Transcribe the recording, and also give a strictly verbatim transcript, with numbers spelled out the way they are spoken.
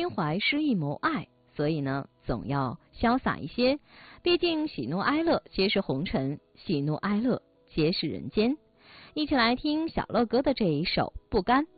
心怀诗意谋爱，所以呢，总要潇洒一些。毕竟喜怒哀乐皆是红尘，喜怒哀乐皆是人间。一起来听小乐哥的这一首《不甘》。